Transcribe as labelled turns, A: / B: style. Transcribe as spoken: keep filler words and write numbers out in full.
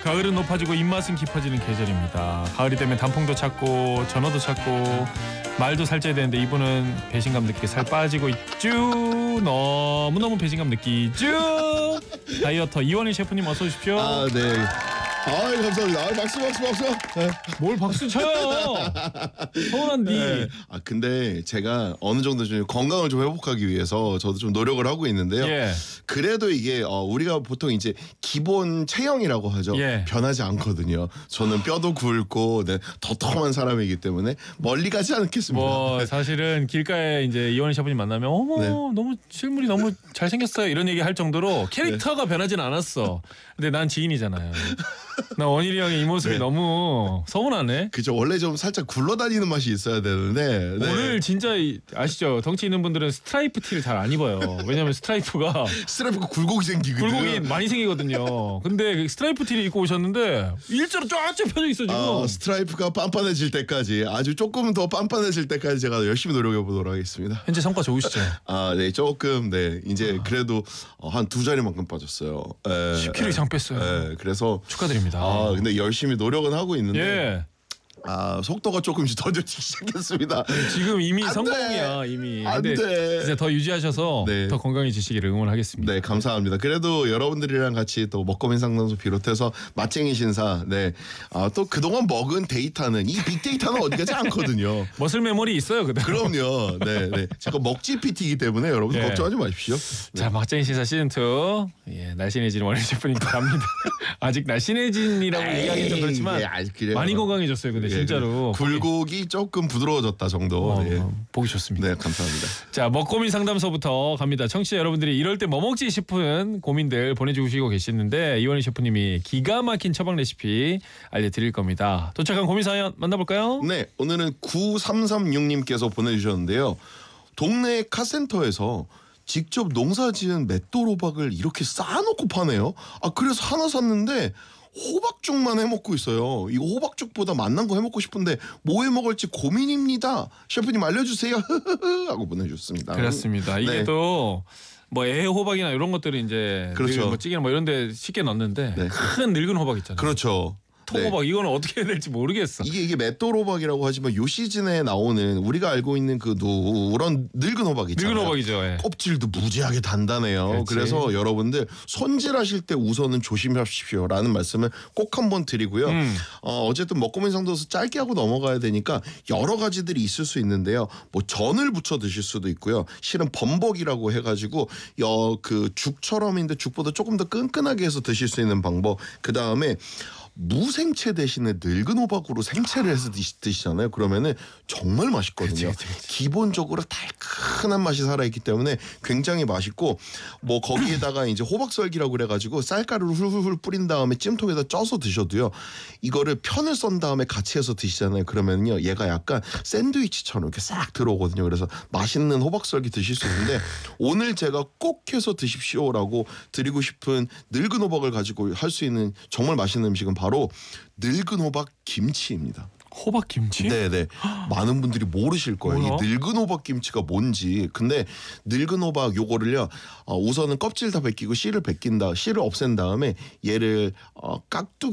A: 가을은 높아지고 입맛은 깊어지는 계절입니다. 가을이 되면 단풍도 찾고 전어도 찾고 말도 살쪄야 되는데 이분은 배신감 느끼게 살 빠지고 있죠. 너무너무 배신감 느끼죠. 다이어터 이원희 셰프님 어서 오십시오.
B: 아, 네. 아, 감사합니다. 아, 박수 박수 박수. 네.
A: 뭘 박수 쳐요. 서운한디.
B: 네. 아, 근데 제가 어느 정도 좀 건강을 좀 회복하기 위해서 저도 좀 노력을 하고 있는데요.
A: 예.
B: 그래도 이게 어, 우리가 보통 이제 기본 체형이라고 하죠.
A: 예.
B: 변하지 않거든요. 저는 뼈도 굵고 네, 도톰한 사람이기 때문에 멀리 가지 않겠습니다.
A: 뭐 사실은 길가에 이제 이원희 셰프님 만나면 어머
B: 네.
A: 너무 실물이 너무 잘생겼어요 이런 얘기 할 정도로 캐릭터가 네. 변하진 않았어. 근데 난 지인이잖아요. 나 원일이 형의 이 모습이
B: 네.
A: 너무 서운하네.
B: 그죠. 원래 좀 살짝 굴러다니는 맛이 있어야 되는데 네.
A: 오늘 진짜 이, 아시죠? 덩치 있는 분들은 스트라이프 티를 잘 안 입어요. 왜냐면 스트라이프가
B: 스트라이프가 굴곡이 생기거든요.
A: 굴곡이 많이 생기거든요. 근데 스트라이프 티를 입고 오셨는데 일자로 쫙쫙 펴져 있어 지금.
B: 아, 스트라이프가 빤빤해질 때까지 아주 조금 더 빤빤해질 때까지 제가 열심히 노력해 보도록 하겠습니다.
A: 현재 성과 좋으시죠?
B: 아, 네, 조금 네 이제 그래도 한 두 자리만큼 빠졌어요. 에,
A: 십 킬로그램 이상 뺐어요.
B: 에, 그래서
A: 축하드립니다.
B: 아, 근데 열심히 노력은 하고 있는데.
A: 예.
B: 아, 속도가 조금씩 더뎌지기 시작했습니다.
A: 지금 이미
B: 안
A: 성공이야
B: 돼.
A: 이미.
B: 안
A: 근데
B: 돼.
A: 진짜 더 유지하셔서
B: 네.
A: 더 건강해지시기를 응원하겠습니다.
B: 네, 감사합니다. 그래도 여러분들이랑 같이 또 먹거리 상담소 비롯해서 맛쟁이 신사, 네, 아, 또 그동안 먹은 데이터는 이 빅데이터는 어디 가지 않거든요.
A: 머슬 메모리 있어요, 그대로.
B: 그럼요. 네, 네. 제가 먹지 피티이기 때문에 여러분
A: 예.
B: 걱정하지 마십시오. 네.
A: 자, 막장이 시사 시즌 투. 예, 날씬해진 원희 셰프님께 갑니다. 아직 날씬해진이라고 얘기하기는 좀 그렇지만
B: 예, 아직 그래요.
A: 많이 건강해졌어요. 근데
B: 예,
A: 진짜로.
B: 굴곡이 조금 부드러워졌다 정도.
A: 어,
B: 네.
A: 보기 좋습니다.
B: 네, 감사합니다.
A: 자, 먹고민 상담소부터 갑니다. 청취자 여러분들이 이럴 때 뭐 먹지 싶은 고민들 보내주시고 계시는데 이원희 셰프님이 기가 막힌 처방 레시피 알려드릴 겁니다. 도착한 고민 사연 만나볼까요?
B: 네, 오늘은 구삼삼육님께서 보내주셨는데요. 동네 카센터에서 직접 농사지은 맷돌호박을 이렇게 쌓아놓고 파네요. 아, 그래서 하나 샀는데 호박죽만 해먹고 있어요. 이거 호박죽보다 맛난 거 해먹고 싶은데 뭐 해먹을지 고민입니다. 셰프님 알려주세요. 하고 보내주셨습니다.
A: 그렇습니다. 이게
B: 네.
A: 또 뭐 애호박이나 이런 것들은 이제
B: 그렇죠.
A: 뭐 찌개나 뭐 이런 데 쉽게 넣는데
B: 네.
A: 큰 늙은 호박 있잖아요.
B: 그렇죠.
A: 통호박
B: 네.
A: 이거는 어떻게 해야 될지 모르겠어.
B: 이게 이게 맷돌호박이라고 하지만 요 시즌에 나오는 우리가 알고 있는 그 누런 늙은 호박 있잖아요.
A: 늙은 호박이죠. 예.
B: 껍질도 무지하게 단단해요.
A: 그렇지.
B: 그래서 여러분들 손질하실 때 우선은 조심하십시오라는 말씀을 꼭 한번 드리고요.
A: 음.
B: 어, 어쨌든 먹고민 상도서 짧게 하고 넘어가야 되니까 여러 가지들이 있을 수 있는데요. 뭐 전을 부쳐 드실 수도 있고요. 실은 범벅이라고 해가지고 여, 그 죽처럼인데 죽보다 조금 더 끈끈하게 해서 드실 수 있는 방법. 그 다음에 무생채 대신에 늙은 호박으로 생채를 해서 드시, 드시잖아요. 그러면은 정말 맛있거든요.
A: 그치, 그치, 그치.
B: 기본적으로 달큰한 맛이 살아있기 때문에 굉장히 맛있고 뭐 거기에다가 이제 호박썰기라고 그래가지고 쌀가루를 훌훌훌 뿌린 다음에 찜통에다 쪄서 드셔도요. 이거를 편을 썬 다음에 같이 해서 드시잖아요. 그러면요 얘가 약간 샌드위치처럼 이렇게 싹 들어오거든요. 그래서 맛있는 호박썰기 드실 수 있는데 오늘 제가 꼭 해서 드십시오라고 드리고 싶은 늙은 호박을 가지고 할 수 있는 정말 맛있는 음식은 바로 늙은 호박 김치입니다.
A: 호박 김치?
B: 네네. 많은 분들이 모르실 거예요.
A: 뭐야?
B: 이 늙은 호박 김치가 뭔지. 근데 늙은 호박 요거를요. 어, 우선은 껍질 다 벗기고 씨를 벗긴다. 씨를 없앤 다음에 얘를 어, 깍두기